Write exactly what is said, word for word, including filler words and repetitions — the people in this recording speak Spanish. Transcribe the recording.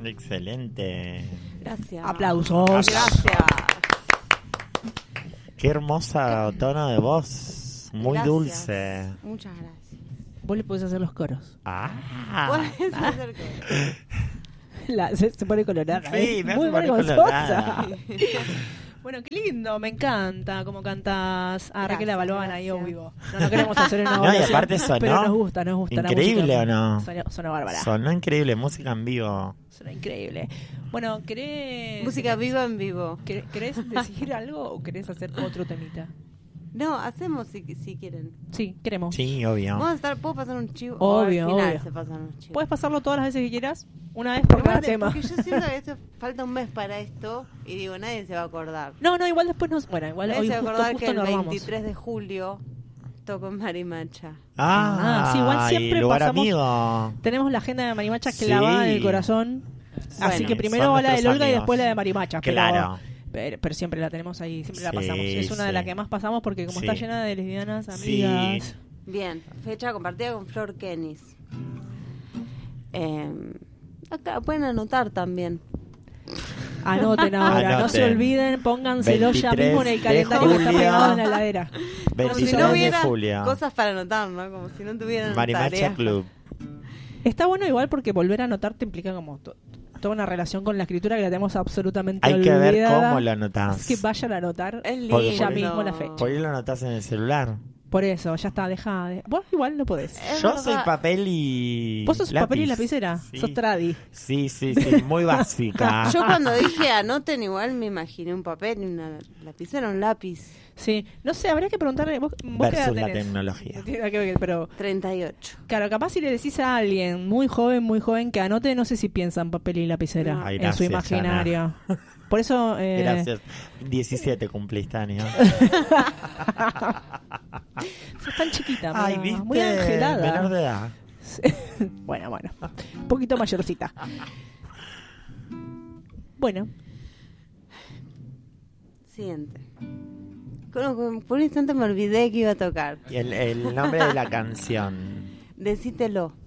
Excelente. Gracias. Aplausos. Gracias. Qué hermosa tono de voz. Muy Gracias. dulce. Muchas gracias. Vos le podés hacer los coros. Ah. Podés hacer cosas. La, se, se pone colorada. Sí, ¿eh? me Muy hace poner vergonzosa. colorada. Bueno, qué lindo, me encanta cómo cantas. Ah, Raquel Gracias, Balbán ahí gracias. en vivo. No, no queremos hacer una No, y oración, aparte sonó pero nos gusta, nos gusta. la increíble, música. ¿o no? Sonó, sonó bárbara. Sonó increíble, música en vivo. Sonó increíble. Bueno, ¿querés... Música viva en vivo. ¿querés, ¿Querés decir algo o querés hacer otro temita? No, hacemos si, si quieren. Sí, queremos. Sí, obvio. Vamos a estar, ¿puedo pasar un chivo? Obvio, O al final obvio. se pasan un chivo. Puedes pasarlo todas las veces que quieras, una vez por cada Aparte, tema. porque yo siento que esto, falta un mes para esto y digo, nadie se va a acordar. No, no, igual después nos... Bueno, igual Nadie hoy se va a justo, acordar justo que el nos vamos. veintitrés de julio toco en Marimacha. Ah, Ah, sí, igual siempre lugar pasamos- lavado. Tenemos la agenda de Marimacha Sí. clavada en el corazón. Así Bueno, que primero son va la de nuestros Olga y amigos. después la de Marimacha. pero- Claro. Pero, pero siempre la tenemos ahí, siempre la Sí, pasamos. Es una de sí. las que más pasamos porque como Sí. está llena de lesbianas, Sí. amigas... Bien, fecha compartida con Flor Kenis. Eh, acá pueden anotar también. Anoten ahora, no Anoten. se olviden, pónganselo ya mismo en el veintitrés de calendario que está julio. pegado en la heladera. Como si veintitrés no de hubiera julio. cosas para anotar, ¿no? Como si no tuvieran Marimacha tareas. Club. Está bueno igual porque volver a anotar te implica como to- toda una relación con la escritura que la tenemos absolutamente Hay que olvidada. ver cómo lo anotás. Así que vayan a anotar Es lindo. Porque ya mismo la fecha. Por ahí lo anotás en el celular. Por eso, ya está, deja de... Vos igual no podés. Es Yo verdad. soy papel y Vos sos papel y lapicera, Sí. sos tradi. Sí, sí, sí, muy básica. Yo cuando dije anoten igual me imaginé un papel y una lapicera, un lápiz. Sí, no sé, habría que preguntarle, vos, vos qué edad Versus la tenés? tecnología. No tiene nada que ver, pero treinta y ocho. claro, capaz si le decís a alguien muy joven, muy joven que anote, no sé si piensa en papel y lapicera Ay, en gracias, su imaginario. Por eso... Eh, Gracias. diecisiete cumpliste, años. sos tan chiquita, Ay, mira, viste. muy angelada. Menor de edad. Bueno, bueno, un poquito mayorcita. Bueno, Siguiente. Con- Por un instante me olvidé que iba a tocar. Y el, el nombre de la canción. Decítelo.